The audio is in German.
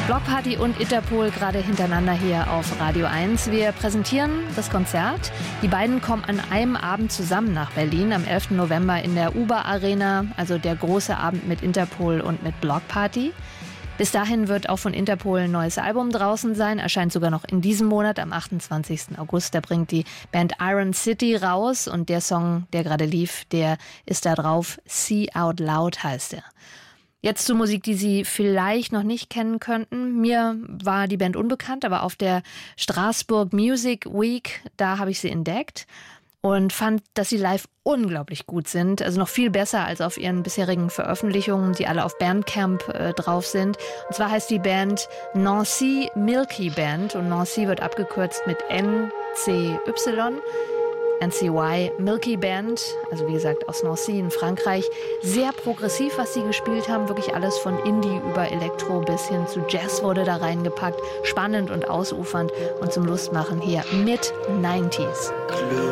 Block Party und Interpol gerade hintereinander hier auf Radio 1. Wir präsentieren das Konzert. Die beiden kommen an einem Abend zusammen nach Berlin, am 11. November in der Uber Arena, also der große Abend mit Interpol und mit Block Party. Bis dahin wird auch von Interpol ein neues Album draußen sein, erscheint sogar noch in diesem Monat, am 28. August. Da bringt die Band Iron City raus und der Song, der gerade lief, der ist da drauf. See Out Loud heißt er. Jetzt zur Musik, die Sie vielleicht noch nicht kennen könnten. Mir war die Band unbekannt, aber auf der Straßburg Music Week, da habe ich sie entdeckt und fand, dass sie live unglaublich gut sind. Also noch viel besser als auf ihren bisherigen Veröffentlichungen, die alle auf Bandcamp drauf sind. Und zwar heißt die Band Nancy Milky Band und Nancy wird abgekürzt mit NCY. NCY Milky Band, also wie gesagt aus Nancy in Frankreich. Sehr progressiv, was sie gespielt haben. Wirklich alles von Indie über Elektro bis hin zu Jazz wurde da reingepackt. Spannend und ausufernd und zum Lustmachen hier mit 90s.